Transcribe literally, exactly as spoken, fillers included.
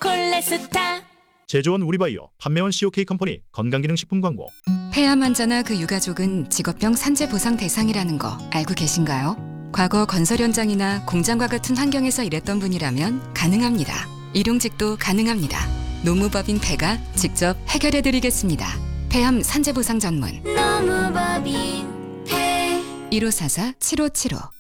콜레스타. 제조원 우리바이오, 판매원 씨오케이 컴퍼니 건강기능식품 광고. 폐암 환자나 그 유가족은 직업병 산재 보상 대상이라는 거 알고 계신가요? 과거 건설 현장이나 공장과 같은 환경에서 일했던 분이라면 가능합니다. 일용직도 가능합니다. 노무법인 폐가 직접 해결해드리겠습니다. 폐암 산재 보상 전문 노무법인 폐. 일오사사 칠오칠오